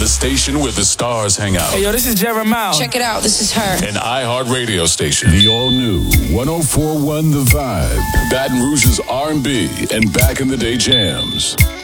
The station where the stars hang out. Hey, yo, this is Jeremiah. Check it out. This is her. An iHeart radio station. The all-new 104.1 The Vibe. Baton Rouge's R&B and back in the day jams.